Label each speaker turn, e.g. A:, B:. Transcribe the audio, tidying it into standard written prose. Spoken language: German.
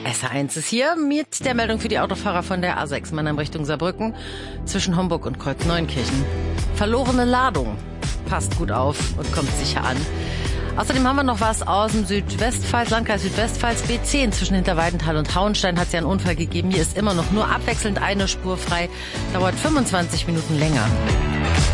A: SR1 ist hier mit der Meldung für die Autofahrer von der A6 Mannheim Richtung Saarbrücken zwischen Homburg und Kreuz-Neunkirchen. Verlorene Ladung. Passt gut auf und kommt sicher an. Außerdem haben wir noch was aus dem Landkreis Südwestpfalz. B10 zwischen Hinterweidenthal und Hauenstein hat es ja einen Unfall gegeben. Hier ist immer noch nur abwechselnd eine Spur frei. Dauert 25 Minuten länger.